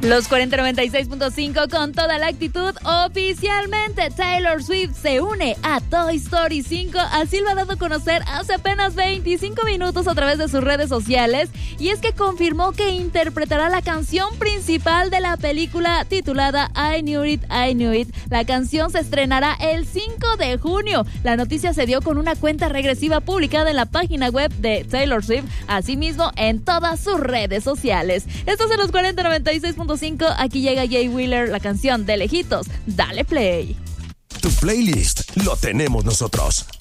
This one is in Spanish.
Los 4096.5 con toda la actitud. Oficialmente Taylor Swift se une a Toy Story 5. Así lo ha dado a conocer hace apenas 25 minutos a través de sus redes sociales. Y es que confirmó que interpretará la canción principal de la película titulada I Knew It, I Knew It. La canción se estrenará el 5 de junio. La noticia se dio con una cuenta regresiva publicada en la página web de Taylor Swift, asimismo en todas sus redes sociales. Estos son los 4096.5. Aquí llega Jay Wheeler, la canción de lejitos. Dale play. Tu playlist lo tenemos nosotros.